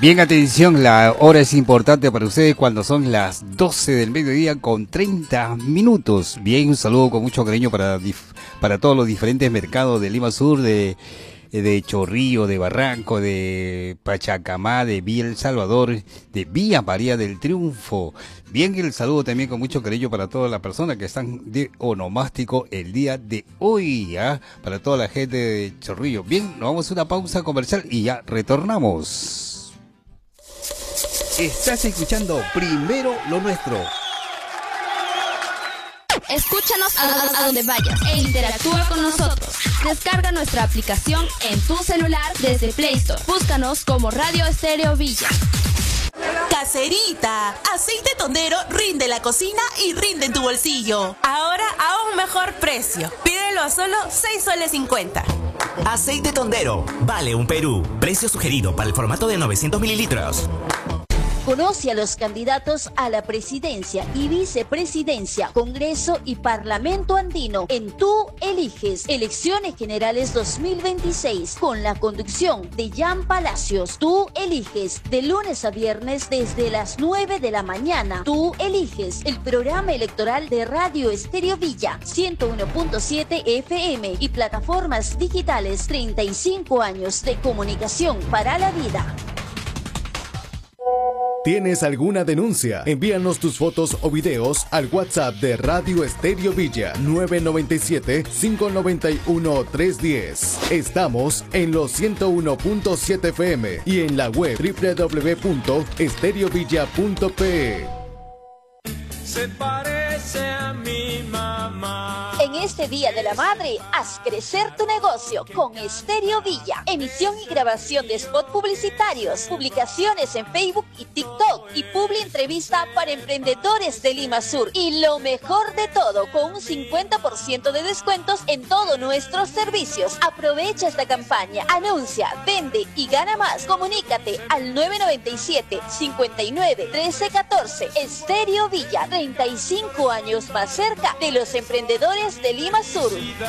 Bien, atención, la hora es importante para ustedes cuando son las 12 del mediodía con 30 minutos. Bien, un saludo con mucho cariño para todos los diferentes mercados de Lima Sur, de Chorrillo, de Barranco, de Pachacamá, de Villa El Salvador, de Villa María del Triunfo. Bien, el saludo también con mucho cariño para todas las personas que están de onomástico el día de hoy, para toda la gente de Chorrillo. Bien, nos vamos a una pausa comercial y ya retornamos. Estás escuchando Primero lo Nuestro. Escúchanos a donde vayas e interactúa con nosotros. Descarga nuestra aplicación en tu celular desde Play Store. Búscanos como Radio Estéreo Villa. Caserita, aceite tondero rinde la cocina y rinde en tu bolsillo. Ahora a un mejor precio. Pídelo a solo 6,50 soles. Aceite tondero, vale un Perú. Precio sugerido para el formato de 900 mililitros. Conoce a los candidatos a la presidencia y vicepresidencia, Congreso y Parlamento Andino en Tú Eliges, Elecciones Generales 2026, con la conducción de Jan Palacios. Tú Eliges, de lunes a viernes desde las 9 de la mañana. Tú Eliges, el programa electoral de Radio Estéreo Villa, 101.7 FM y plataformas digitales. 35 años de comunicación para la vida. ¿Tienes alguna denuncia? Envíanos tus fotos o videos al WhatsApp de Radio Estéreo Villa 997-591-310. Estamos en los 101.7 FM y en la web www.estereovilla.pe. Se parece a mi mamá. En este Día de la Madre, haz crecer tu negocio con Estéreo Villa. Emisión y grabación de spot publicitarios, publicaciones en Facebook y TikTok y publi entrevista para emprendedores de Lima Sur. Y lo mejor de todo, con un 50% de descuentos en todos nuestros servicios. Aprovecha esta campaña, anuncia, vende y gana más. Comunícate al 997-59-1314. Estéreo Villa, 35 años más cerca de los emprendedores de Lima Sur.